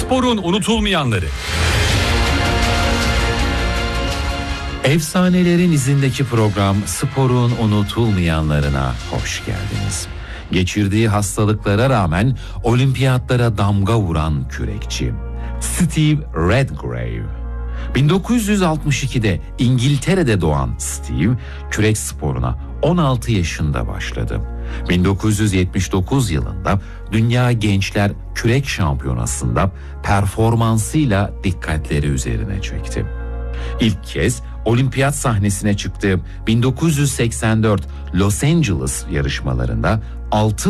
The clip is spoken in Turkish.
Sporun unutulmayanları. Efsanelerin izindeki program Sporun unutulmayanlarına hoş geldiniz. Geçirdiği hastalıklara rağmen olimpiyatlara damga vuran kürekçi Steve Redgrave. 1962'de İngiltere'de doğan Steve, kürek sporuna 16 yaşında başladı. 1979 yılında Dünya Gençler Kürek Şampiyonası'nda performansıyla dikkatleri üzerine çekti. İlk kez olimpiyat sahnesine çıktığı 1984 Los Angeles yarışmalarında altın